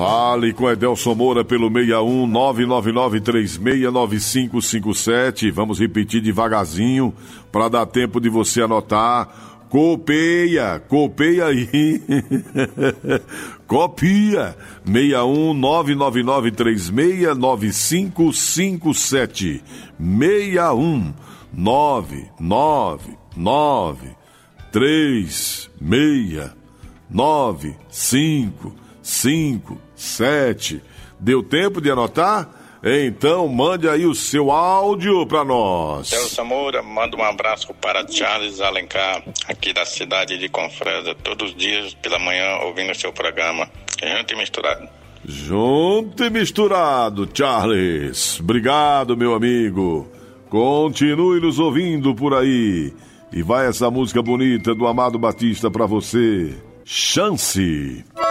Fale com Edelson Moura pelo 61 999369557. Vamos repetir devagarzinho para dar tempo de você anotar. Copeia aí. Copia. 61 999369557. 61 999369557. Deu tempo de anotar? Então mande aí o seu áudio pra nós. Edelson Moura, manda um abraço para Charles Alencar, aqui da cidade de Confresa, todos os dias pela manhã ouvindo o seu programa. Junto e misturado. Junto e misturado, Charles. Obrigado, meu amigo. Continue nos ouvindo por aí. E vai essa música bonita do Amado Batista pra você. Chance.